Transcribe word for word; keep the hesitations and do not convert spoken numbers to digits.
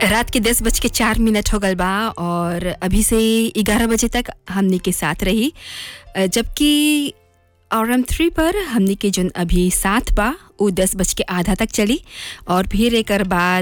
रात के दस बज के चार मिनट हो गल बा और अभी से ग्यारह बजे तक हमने के साथ रही, जबकि आर एम थ्री पर हमने के जोन अभी साथ बा वो दस बज के आधा तक चली और फिर एक बाद